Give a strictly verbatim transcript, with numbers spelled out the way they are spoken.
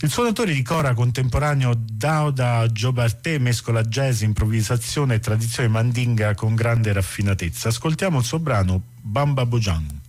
Il suonatore di cora contemporaneo Dauda Giobartè mescola jazz, improvvisazione e tradizione mandinga con grande raffinatezza. Ascoltiamo il suo brano Bamba Bojang.